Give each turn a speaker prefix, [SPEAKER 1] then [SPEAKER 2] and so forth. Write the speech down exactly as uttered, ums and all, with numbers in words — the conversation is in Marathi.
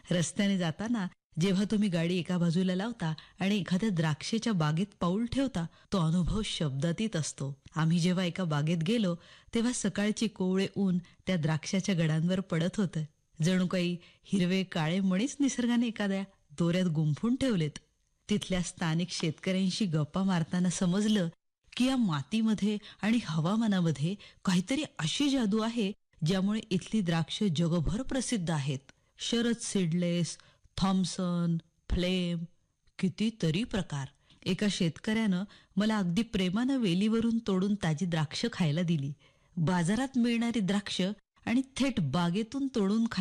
[SPEAKER 1] रस्त्याने जाताना जेव्हा तुम्ही गाडी एका बाजूला लावता आणि एखाद्या द्राक्षेच्या बागेत पाऊल ठेवता, तो अनुभव शब्दातीत असतो. आम्ही जेव्हा एका बागेत गेलो तेव्हा सकाळचे कोवळे ऊन त्या द्राक्षाच्या गडांवर पडत होतं. जणू काही हिरवे काळे मणीच निसर्गाने एखाद्या दोऱ्यात गुंफून ठेवलेत. तिथल्या स्थानिक शेतकऱ्यांशी गप्पा मारताना समजलं की या मातीमध्ये आणि हवामानामध्ये काहीतरी अशी जादू आहे ज्यामुळे इथली द्राक्ष जगभर प्रसिद्ध आहेत. शरद सीडलेस, थॉम्सन, फ्लेम, कितीतरी प्रकार. एका शेतकऱ्यानं मला अगदी प्रेमानं वेलीवरून तोडून ताजी द्राक्ष खायला दिली. बाजारात मिळणारी द्राक्ष आणि थेट बागेतून तोडून